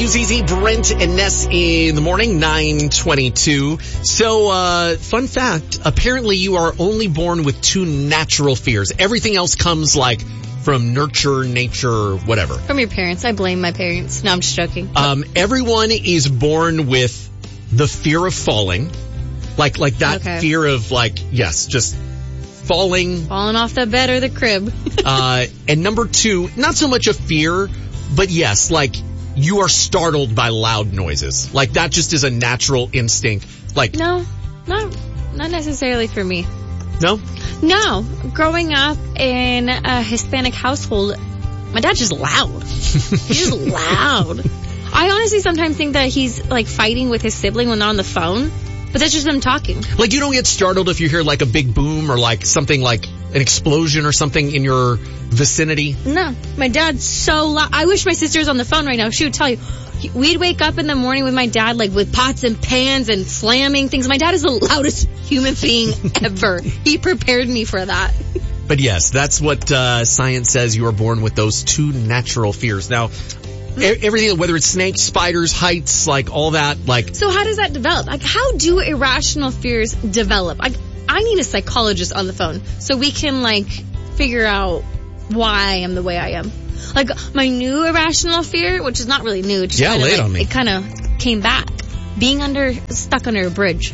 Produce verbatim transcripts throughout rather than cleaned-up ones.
U Z Z, Brent and Ness in the morning, nine twenty-two. So, uh, fun fact, apparently you are only born with two natural fears. Everything else comes like from nurture, nature, whatever. From your parents. I blame my parents. No, I'm just joking. Um, everyone is born with the fear of falling. Like, like that Okay. fear of like, yes, just falling. Falling off the bed or the crib. uh, and number two, not so much a fear, but yes, like you are startled by loud noises. Like that just is a natural instinct. Like, No, not, not necessarily for me. no? No, growing up in a Hispanic household, my dad's just loud. He's just loud. I honestly sometimes think that he's like fighting with his sibling when they're on the phone, but that's just them talking. Like you don't get startled if you hear like a big boom or like something like an explosion or something in your vicinity? No, my dad's so loud. I wish my sister was on the phone right now. She would tell you. We'd wake up in the morning with my dad, like with pots and pans and slamming things. My dad is the loudest human being ever. He prepared me for that. But yes, that's what uh, science says. You are born with those two natural fears. Now, e- everything, whether it's snakes, spiders, heights, like all that, like... So how does that develop? Like, how do irrational fears develop? Like, I need a psychologist on the phone so we can, like, figure out why I am the way I am. Like, my new irrational fear, which is not really new. It just Yeah, kind of lay it like, on me. It kind of came back. Being under, stuck under a bridge.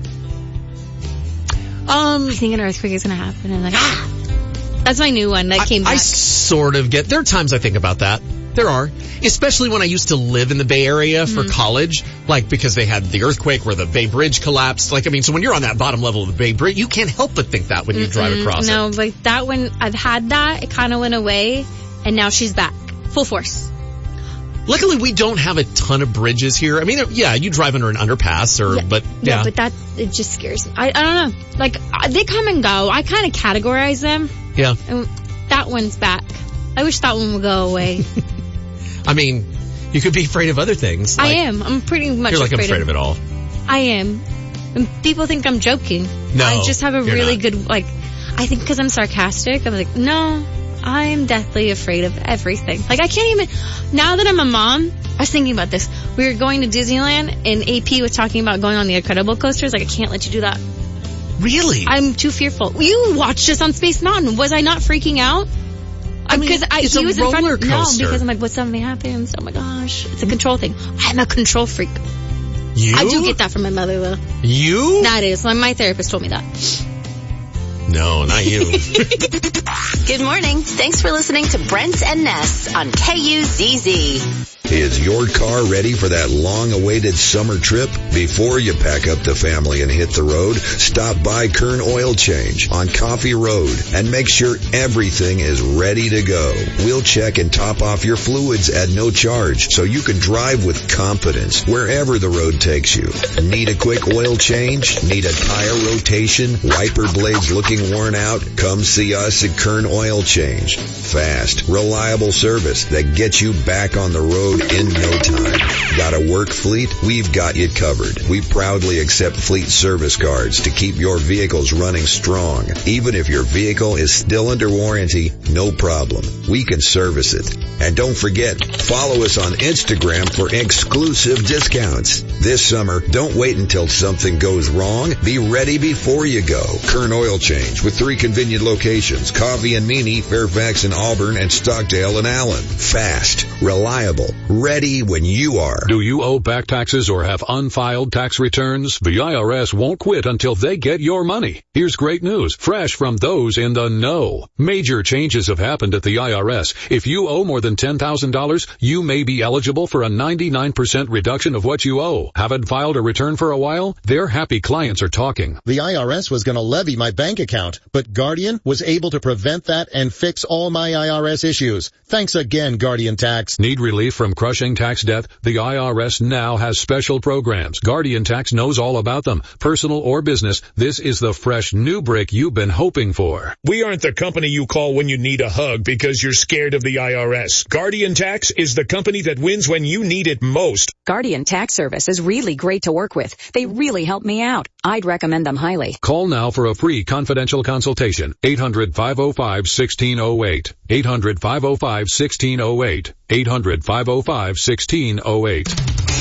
Um, I think an earthquake is going to happen. And like, ah! That's my new one that I, came back. I sort of get... There are times I think about that. There are. Especially when I used to live in the Bay Area for mm-hmm. college, like because they had the earthquake where the Bay Bridge collapsed. Like, I mean, so when you're on that bottom level of the Bay Bridge, you can't help but think that when you Mm-mm, drive across no, it. No, like that when I've had that, it kind of went away, and now she's back. Full force. Luckily, we don't have a ton of bridges here. I mean, yeah, you drive under an underpass, or yeah, but yeah. yeah, but that it just scares me. I, I don't know. Like they come and go. I kind of categorize them. Yeah. And that one's back. I wish that one would go away. I mean, you could be afraid of other things. Like, like, I am. I'm pretty much. You're like afraid I'm afraid of, of it all. I am. And people think I'm joking. No, I just have a really not. good like. I think because I'm sarcastic, I'm like, no. I'm deathly afraid of everything. Like, I can't even... Now that I'm a mom, I was thinking about this. We were going to Disneyland, and A P was talking about going on the Incredible coasters. Like, I can't let you do that. Really? I'm too fearful. You watched us on Space Mountain. Was I not freaking out? I mean, because I, it's he a was roller in front of, coaster. No, because I'm like, what something happens? Oh my gosh. It's a control thing. I'm a control freak. You? I do get that from my mother, though. You? That is. My therapist told me that. No, not you. Good morning. Thanks for listening to Brent and Ness on K U Z Z. Is your car ready for that long-awaited summer trip? Before you pack up the family and hit the road, stop by Kern Oil Change on Coffee Road and make sure everything is ready to go. We'll check and top off your fluids at no charge so you can drive with confidence wherever the road takes you. Need a quick oil change? Need a tire rotation? Wiper blades looking worn out? Come see us at Kern Oil Change. Fast, reliable service that gets you back on the road in no time. Got a work fleet? We've got you covered. We proudly accept fleet service cards to keep your vehicles running strong. Even if your vehicle is still under warranty, no problem. We can service it. And don't forget, follow us on Instagram for exclusive discounts. This summer, don't wait until something goes wrong. Be ready before you go. Kern Oil Change with three convenient locations, Coffee and Meany, Fairfax and Auburn, and Stockdale and Allen. Fast, reliable, ready when you are. Do you owe back taxes or have unfiled tax returns? The I R S won't quit until they get your money. Here's great news, fresh from those in the know. Major changes have happened at the I R S. If you owe more than ten thousand dollars, you may be eligible for a ninety-nine percent reduction of what you owe. Haven't filed a return for a while? Their happy clients are talking. The I R S was going to levy my bank account, but Guardian was able to prevent that and fix all my I R S issues. Thanks again, Guardian Tax. Need relief from crushing tax debt? The I R S now has special programs. Guardian Tax knows all about them. Personal or business, this is the fresh new break you've been hoping for. We aren't the company you call when you need a hug because you're scared of the I R S. Guardian Tax is the company that wins when you need it most. Guardian Tax Service is really great to work with. They really help me out. I'd recommend them highly. Call now for a free confidential consultation. eight hundred, five oh five, one six oh eight. eight hundred, five oh five, one six oh eight. eight hundred, five oh five, one six oh eight.